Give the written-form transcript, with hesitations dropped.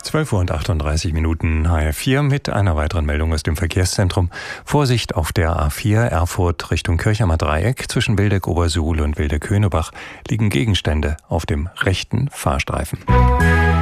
12:38 HR4 mit einer weiteren Meldung aus dem Verkehrszentrum. Vorsicht auf der A4 Erfurt Richtung Kirchheimer Dreieck. Zwischen Wildeck-Obersuhl und Wildeck-Höhnebach liegen Gegenstände auf dem rechten Fahrstreifen.